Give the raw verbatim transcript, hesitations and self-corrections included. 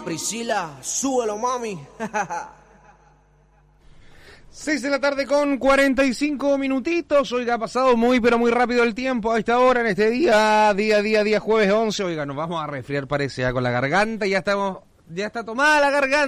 Priscila, súbelo, mami. seis de la tarde con cuarenta y cinco minutitos. Oiga, ha pasado muy pero muy rápido el tiempo a esta hora, en este día, día, día, día jueves once. Oiga, nos vamos a resfriar, parece, ya con la garganta. Ya estamos, ya está tomada la garganta.